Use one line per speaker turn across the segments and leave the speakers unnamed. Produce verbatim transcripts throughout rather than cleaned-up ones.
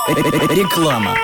Реклама.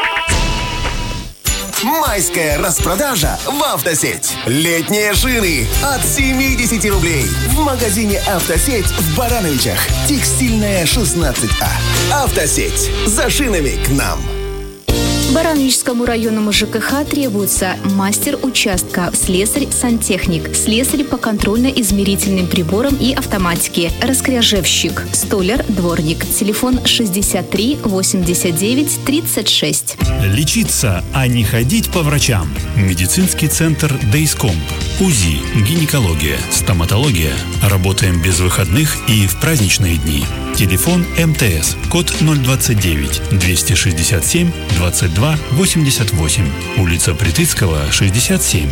Майская распродажа в «Автосеть». Летние шины от семьдесят рублей. В магазине «Автосеть» в Барановичах. Текстильная, шестнадцать А. «Автосеть». За шинами к нам.
Барановичскому районному ЖКХ требуется мастер участка, слесарь-сантехник, слесарь по контрольно-измерительным приборам и автоматике, раскряжевщик, столяр, дворник. Телефон шестьдесят три восемьдесят девять тридцать шесть.
Лечиться, а не ходить по врачам. Медицинский центр Дейскомп. УЗИ, гинекология, стоматология. Работаем без выходных и в праздничные дни. Телефон МТС, код ноль двадцать девять двести шестьдесят семь двадцать два восемьдесят восемь. Улица Притыцкого, шестьдесят семь.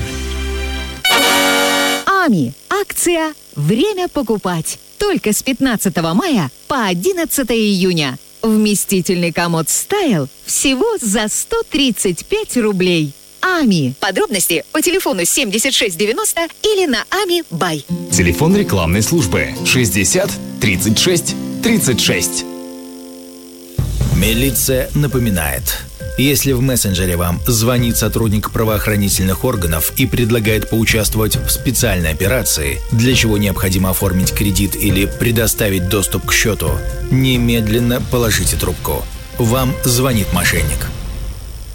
АМИ. Акция «Время покупать». Только с пятнадцатого мая по одиннадцатое июня. Вместительный комод «Стайл» всего за сто тридцать пять рублей. АМИ. Подробности по телефону семьдесят шесть девяносто или на ами бай.
Телефон рекламной службы шестьдесят тридцать шесть тридцать шесть.
Милиция напоминает. Если в мессенджере вам звонит сотрудник правоохранительных органов и предлагает поучаствовать в специальной операции, для чего необходимо оформить кредит или предоставить доступ к счету, немедленно положите трубку. Вам звонит мошенник.